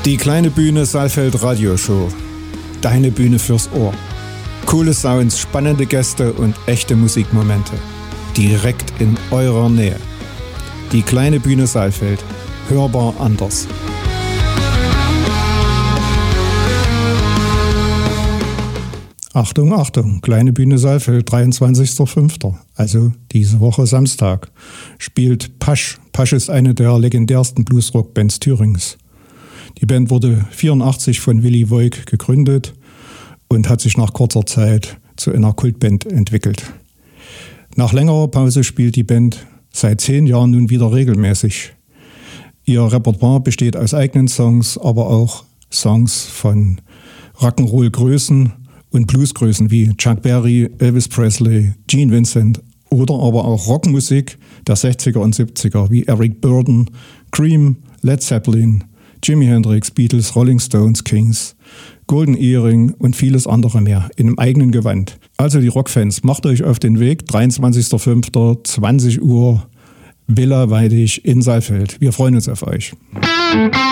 Die kleine Bühne Saalfeld Radioshow. Deine Bühne fürs Ohr. Coole Sounds, spannende Gäste und echte Musikmomente. Direkt in eurer Nähe. Die kleine Bühne Saalfeld. Hörbar anders. Achtung, Achtung, kleine Bühne Saalfeld, 23.05., also diese Woche Samstag, spielt Pasch. Pasch ist eine der legendärsten Bluesrock-Bands Thürings. Die Band wurde 1984 von Willy Voig gegründet und hat sich nach kurzer Zeit zu einer Kultband entwickelt. Nach längerer Pause spielt die Band seit 10 Jahren nun wieder regelmäßig. Ihr Repertoire besteht aus eigenen Songs, aber auch Songs von Rock'n'Roll-Größen und Bluesgrößen wie Chuck Berry, Elvis Presley, Gene Vincent oder aber auch Rockmusik der 60er und 70er wie Eric Burdon, Cream, Led Zeppelin, Jimi Hendrix, Beatles, Rolling Stones, Kings, Golden Earring und vieles andere mehr in einem eigenen Gewand. Also die Rockfans, macht euch auf den Weg, 23.05., 20 Uhr, Villa Weidig in Saalfeld. Wir freuen uns auf euch.